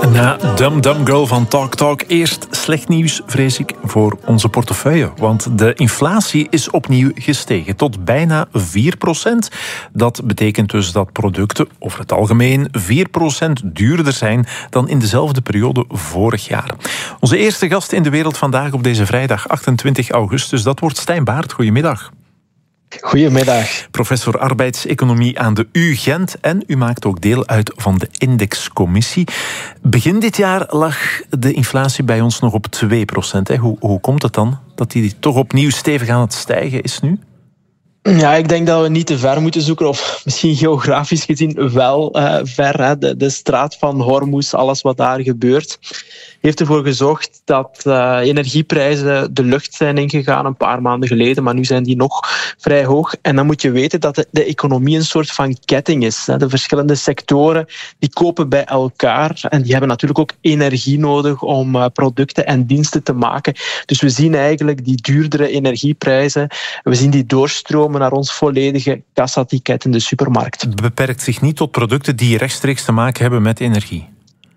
Na Dum Dum Girl van Talk Talk eerst slecht nieuws, vrees ik, voor onze portefeuille. Want de inflatie is opnieuw gestegen tot bijna 4%. Dat betekent dus dat producten over het algemeen 4% duurder zijn dan in dezelfde periode vorig jaar. Onze eerste gast in de wereld vandaag op deze vrijdag 28 augustus, dat wordt Stijn Baert. Goedemiddag. Goedemiddag. Professor arbeidseconomie aan de U Gent en u maakt ook deel uit van de indexcommissie. Begin dit jaar lag de inflatie bij ons nog op 2%. Hoe komt het dan dat die toch opnieuw stevig aan het stijgen is nu? Ja, ik denk dat we niet te ver moeten zoeken, of misschien geografisch gezien wel ver. Hè. De straat van Hormuz, alles wat daar gebeurt, heeft ervoor gezorgd dat energieprijzen de lucht zijn ingegaan een paar maanden geleden, maar nu zijn die nog vrij hoog. En dan moet je weten dat de economie een soort van ketting is. Hè. De verschillende sectoren die kopen bij elkaar en die hebben natuurlijk ook energie nodig om producten en diensten te maken. Dus we zien eigenlijk die duurdere energieprijzen, we zien die doorstromen naar ons volledige kassaticket in de supermarkt. Het beperkt zich niet tot producten die rechtstreeks te maken hebben met energie?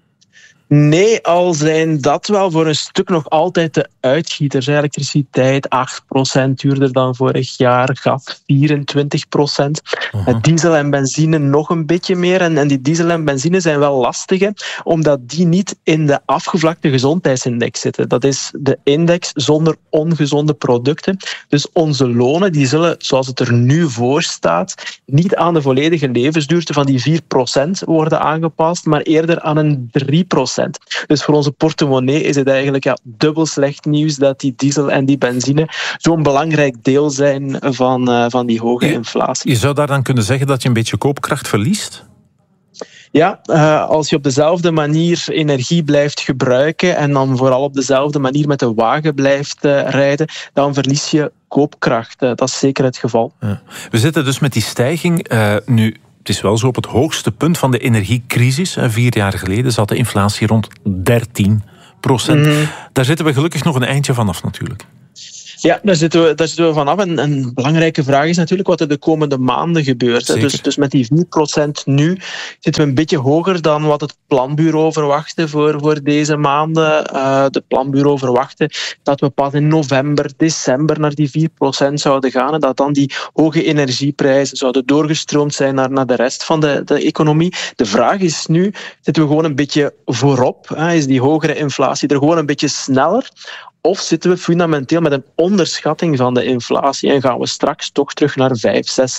Nee, al zijn dat wel voor een stuk nog altijd de uitgieters. Elektriciteit 8% duurder dan vorig jaar, gas 24%. Diesel en benzine nog een beetje meer. En die diesel en benzine zijn wel lastig, omdat die niet in de afgevlakte gezondheidsindex zitten. Dat is de index zonder ongezonde producten. Dus onze lonen die zullen, zoals het er nu voor staat, niet aan de volledige levensduurte van die 4% worden aangepast, maar eerder aan een 3%. Dus voor onze portemonnee is het eigenlijk dubbel slecht nieuws dat die diesel en die benzine zo'n belangrijk deel zijn van die hoge inflatie. Je zou daar dan kunnen zeggen dat je een beetje koopkracht verliest? Ja, als je op dezelfde manier energie blijft gebruiken en dan vooral op dezelfde manier met de wagen blijft rijden, dan verlies je koopkracht. Dat is zeker het geval. Ja. We zitten dus met die stijging nu. Het is wel zo op het hoogste punt van de energiecrisis. 4 jaar geleden zat de inflatie rond 13%. Daar zitten we gelukkig nog een eindje vanaf natuurlijk. Ja, daar zitten we vanaf. En een belangrijke vraag is natuurlijk wat er de komende maanden gebeurt. Dus met die 4% nu zitten we een beetje hoger dan wat het planbureau verwachtte voor deze maanden. De planbureau verwachtte dat we pas in november, december naar die 4% zouden gaan. En dat dan die hoge energieprijzen zouden doorgestroomd zijn naar de rest van de economie. De vraag is nu, zitten we gewoon een beetje voorop? Is die hogere inflatie er gewoon een beetje sneller? Of zitten we fundamenteel met een onderschatting van de inflatie en gaan we straks toch terug naar 5, 6,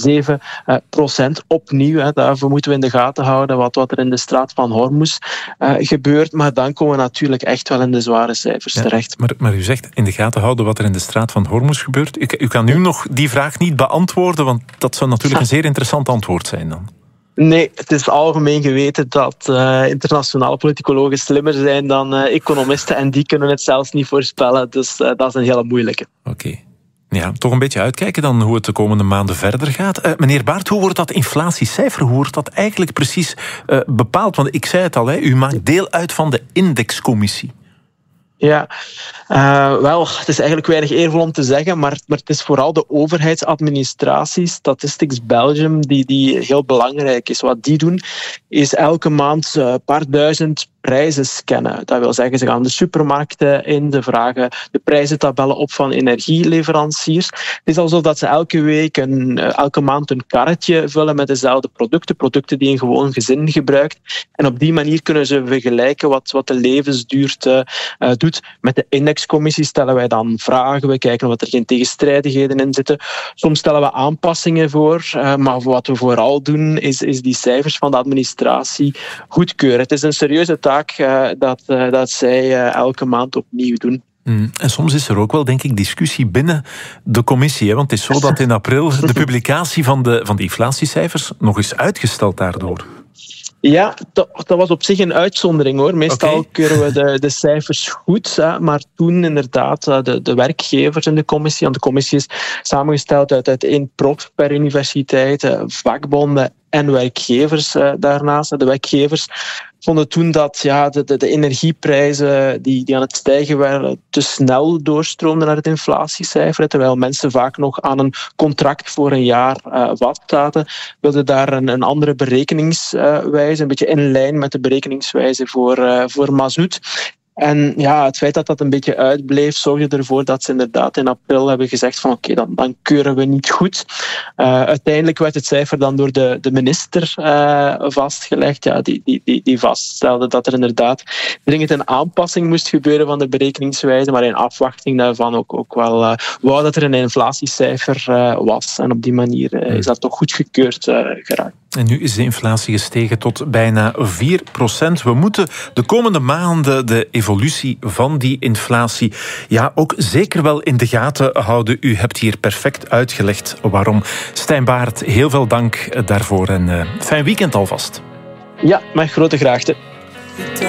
7% opnieuw. Daarvoor moeten we in de gaten houden wat er in de straat van Hormuz gebeurt. Maar dan komen we natuurlijk echt wel in de zware cijfers terecht. Maar u zegt in de gaten houden wat er in de straat van Hormuz gebeurt. U kan nu nog die vraag niet beantwoorden, want dat zou natuurlijk een zeer interessant antwoord zijn dan. Nee, het is algemeen geweten dat internationale politicologen slimmer zijn dan economisten en die kunnen het zelfs niet voorspellen. Dus dat is een hele moeilijke. Oké. Ja, toch een beetje uitkijken dan hoe het de komende maanden verder gaat. Meneer Baert, hoe wordt dat inflatiecijfer, hoe wordt dat eigenlijk precies bepaald? Want ik zei het al, u maakt deel uit van de indexcommissie. Ja, wel, het is eigenlijk weinig eervol om te zeggen, maar het is vooral de overheidsadministratie, Statistics Belgium, die heel belangrijk is. Wat die doen, is elke maand een paar duizend prijzen scannen. Dat wil zeggen, ze gaan de supermarkten in, ze vragen de prijzentabellen op van energieleveranciers. Het is alsof dat ze elke maand een karretje vullen met dezelfde producten die een gewoon gezin gebruikt. En op die manier kunnen ze vergelijken wat de levensduurte doet. Met de indexcommissie stellen wij dan vragen, we kijken of er geen tegenstrijdigheden in zitten. Soms stellen we aanpassingen voor, maar wat we vooral doen is die cijfers van de administratie goedkeuren. Het is een serieuze taak dat zij elke maand opnieuw doen. En soms is er ook wel, denk ik, discussie binnen de commissie. Hè? Want het is zo dat in april de publicatie van de inflatiecijfers nog is uitgesteld daardoor. Ja, dat was op zich een uitzondering hoor. Meestal keuren we de cijfers goed, maar toen inderdaad de werkgevers in de commissie, want de commissie is samengesteld uit 1 prof per universiteit, vakbonden en werkgevers daarnaast. De werkgevers vonden toen dat de energieprijzen die aan het stijgen waren te snel doorstroomden naar het inflatiecijfer, terwijl mensen vaak nog aan een contract voor een jaar vast zaten, wilden daar een andere berekeningswijze, een beetje in lijn met de berekeningswijze voor mazout. En het feit dat dat een beetje uitbleef, zorgde ervoor dat ze inderdaad in april hebben gezegd van oké, dan keuren we niet goed. Uiteindelijk werd het cijfer dan door de minister vastgelegd, die vaststelde dat er inderdaad dringend een aanpassing moest gebeuren van de berekeningswijze, maar in afwachting daarvan ook wel wou dat er een inflatiecijfer was. En op die manier is dat toch goedgekeurd geraakt. En nu is de inflatie gestegen tot bijna 4%. We moeten de komende maanden de evolutie van die inflatie ook zeker wel in de gaten houden. U hebt hier perfect uitgelegd waarom. Stijn Baert, heel veel dank daarvoor en fijn weekend alvast. Ja, met grote graagte.